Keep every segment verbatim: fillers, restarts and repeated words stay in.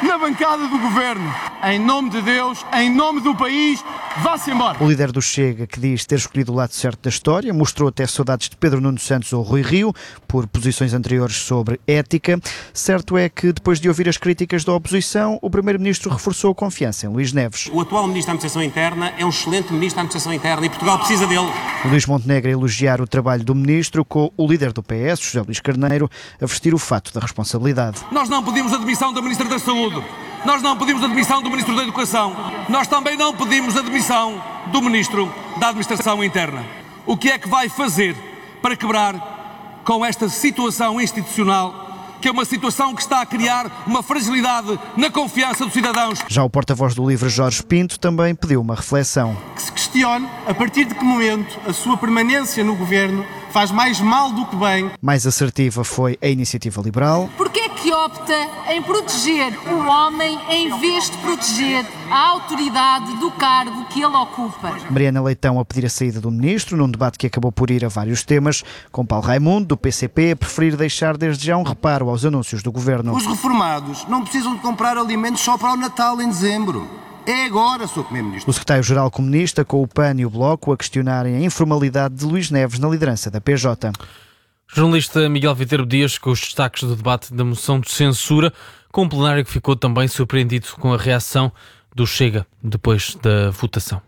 na bancada do Governo. Em nome de Deus, em nome do país, vá-se embora. O líder do Chega, que diz ter escolhido o lado certo da história, mostrou até saudades de Pedro Nuno Santos ou Rui Rio, por posições anteriores sobre ética. Certo é que, depois de ouvir as críticas da oposição, o primeiro-ministro reforçou a confiança em Luís Neves. O atual ministro da Administração Interna é um excelente ministro da Administração Interna e Portugal precisa dele. Luís Montenegro a elogiar o trabalho do ministro, com o líder do P S, José Luís Carneiro, a vestir o fato da responsabilidade. Nós não pedimos a demissão da Ministra da Saúde. Nós não pedimos a demissão do Ministro da Educação. Nós também não pedimos a demissão do Ministro da Administração Interna. O que é que vai fazer para quebrar com esta situação institucional, que é uma situação que está a criar uma fragilidade na confiança dos cidadãos? Já o porta-voz do LIVRE, Jorge Pinto, também pediu uma reflexão. Que se questione a partir de que momento a sua permanência no Governo faz mais mal do que bem. Mais assertiva foi a Iniciativa Liberal. Porquê é que opta em proteger o homem em vez de proteger a autoridade do cargo que ele ocupa? Mariana Leitão a pedir a saída do ministro, num debate que acabou por ir a vários temas, com Paulo Raimundo, do P C P, a preferir deixar desde já um reparo aos anúncios do Governo. Os reformados não precisam de comprar alimentos só para o Natal em dezembro. É agora, senhor Primeiro-Ministro. O secretário-geral comunista, com o P A N e o Bloco, a questionarem a informalidade de Luís Neves na liderança da P J. Jornalista Miguel Viterbo Dias, com os destaques do debate da moção de censura, com um plenário que ficou também surpreendido com a reação do Chega depois da votação.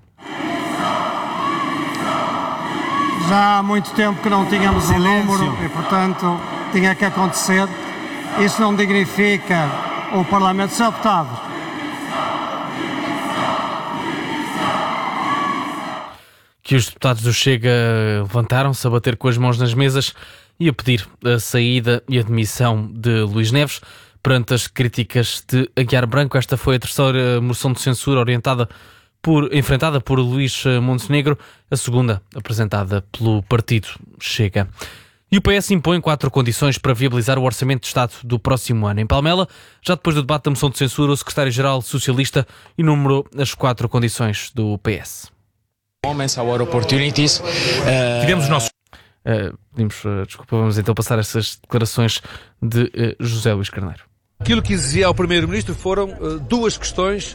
Já há muito tempo que não tínhamos um número e, portanto, tinha que acontecer. Isso não dignifica o Parlamento ser optado. Que os deputados do Chega levantaram-se a bater com as mãos nas mesas e a pedir a saída e a demissão de Luís Neves perante as críticas de Aguiar Branco. Esta foi a terceira moção de censura orientada por, enfrentada por Luís Montenegro, a segunda apresentada pelo partido Chega. E o P S impõe quatro condições para viabilizar o Orçamento de Estado do próximo ano. Em Palmela, já depois do debate da moção de censura, o secretário-geral socialista enumerou as quatro condições do P S. Tivemos os nossos... Uh, pedimos uh, desculpa, vamos então passar essas declarações de uh, José Luís Carneiro. Aquilo que exigia ao Primeiro-Ministro foram uh, duas questões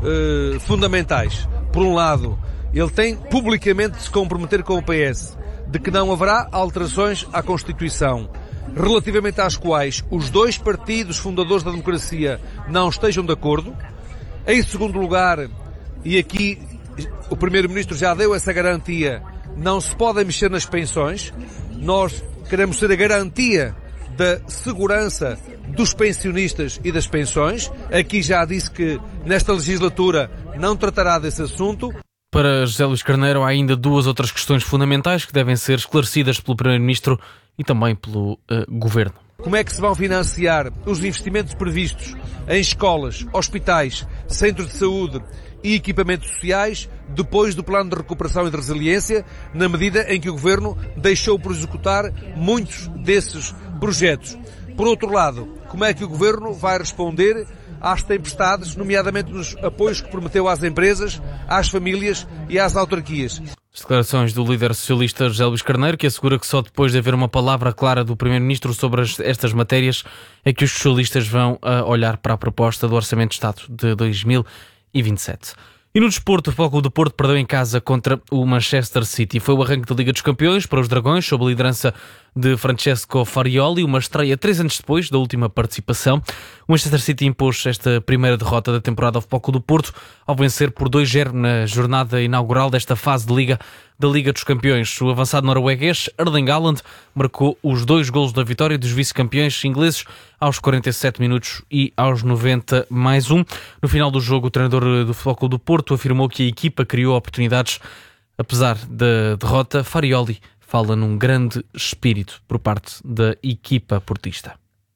uh, fundamentais. Por um lado, ele tem publicamente de se comprometer com o P S de que não haverá alterações à Constituição, relativamente às quais os dois partidos fundadores da democracia não estejam de acordo. Em segundo lugar, e aqui o Primeiro-Ministro já deu essa garantia, não se pode mexer nas pensões. Nós queremos ser a garantia da segurança dos pensionistas e das pensões. Aqui já disse que nesta legislatura não tratará desse assunto. Para José Luís Carneiro, há ainda duas outras questões fundamentais que devem ser esclarecidas pelo Primeiro-Ministro e também pelo uh, Governo. Como é que se vão financiar os investimentos previstos em escolas, hospitais, centros de saúde e equipamentos sociais depois do Plano de Recuperação e de Resiliência, na medida em que o Governo deixou por executar muitos desses projetos? Por outro lado, como é que o Governo vai responder às tempestades, nomeadamente nos apoios que prometeu às empresas, às famílias e às autarquias? As declarações do líder socialista José Luís Carneiro, que assegura que só depois de haver uma palavra clara do Primeiro-Ministro sobre as, estas matérias é que os socialistas vão uh, olhar para a proposta do Orçamento de Estado de dois mil e vinte e sete. E no desporto, o Futebol Clube do Porto perdeu em casa contra o Manchester City. Foi o arranque da Liga dos Campeões para os Dragões, sob a liderança de Francesco Farioli, uma estreia três anos depois da última participação. O Manchester City impôs esta primeira derrota da temporada ao Futebol Clube do Porto, ao vencer por dois a zero na jornada inaugural desta fase de Liga da Liga dos Campeões. O avançado norueguês Erling Haaland marcou os dois golos da vitória dos vice-campeões ingleses aos quarenta e sete minutos e aos noventa mais um. No final do jogo, o treinador do Futebol Clube do Porto afirmou que a equipa criou oportunidades. Apesar da derrota, Farioli fala num grande espírito por parte da equipa portista.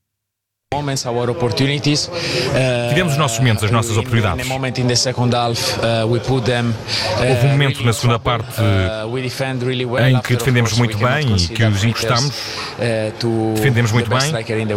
Tivemos os nossos momentos, as nossas oportunidades. Houve um momento na segunda parte em que defendemos muito bem e que os encostamos. Defendemos muito bem.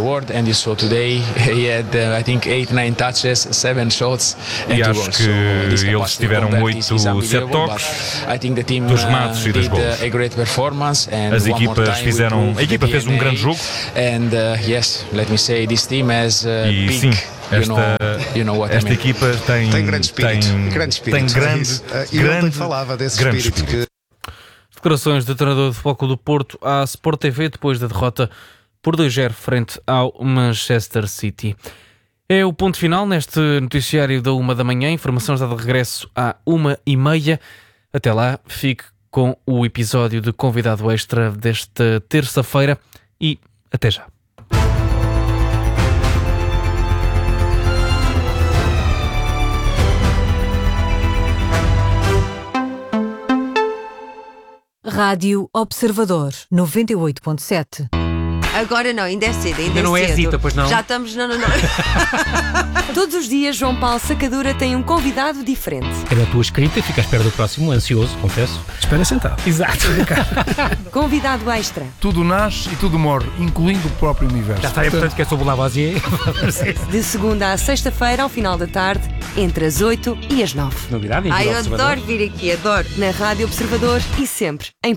E acho que eles tiveram oito, sete toques dos remates e das gols. As equipas fizeram... A equipa fez um grande jogo. E sim, Esta, esta equipa tem, tem grande espírito. Tem grande espírito. Tem grande, e grande, ontem falava desse grande espírito. espírito. Que... Declarações do treinador de Futebol do Porto à Sport T V depois da derrota por dois a zero frente ao Manchester City. É o ponto final neste noticiário da uma da manhã. Informação já de regresso à uma e meia. Até lá, fique com o episódio de convidado extra desta terça-feira e até já. Rádio Observador, noventa e oito ponto sete. Agora não, ainda é cedo, ainda, Ainda é não cedo. é Zita, pois não? Já estamos, não, não, não. Todos os dias, João Paulo Sacadura tem um convidado diferente. É da tua escrita e fica à espera do próximo, ansioso, confesso. Espera sentado. Exato. Convidado extra. Tudo nasce e tudo morre, incluindo o próprio universo. Já está, é portanto que é sobre o Lavoisier. De segunda à sexta-feira, ao final da tarde, entre as oito e as nove. Novidade, em Ai, eu Observador. adoro vir aqui, adoro. Na Rádio Observador e sempre em